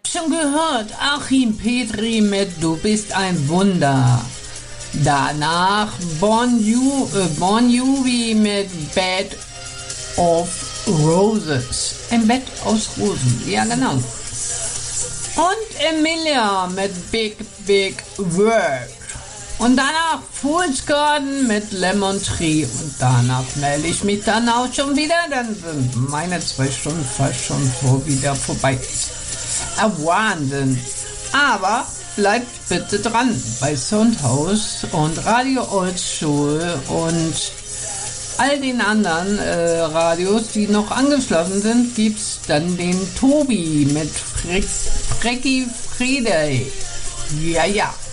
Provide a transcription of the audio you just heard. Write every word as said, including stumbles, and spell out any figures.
schon gehört, Achim Petri mit Du bist ein Wunder. Danach Bon, Ju, äh, Bon Jovi mit Bed of Roses. Ein Bett aus Rosen, ja genau. Und Emilia mit Big Big Work. Und danach Fool's Garden mit Lemon Tree. Und danach melde ich mich dann auch schon wieder. Dann sind meine zwei Stunden fast schon so wieder vorbei. Ah, Wahnsinn. Aber bleibt bitte dran bei Soundhouse und Radio Oldschool und all den anderen äh, Radios, die noch angeschlossen sind, gibt's dann den Tobi mit Frecki Friday. Ja, ja.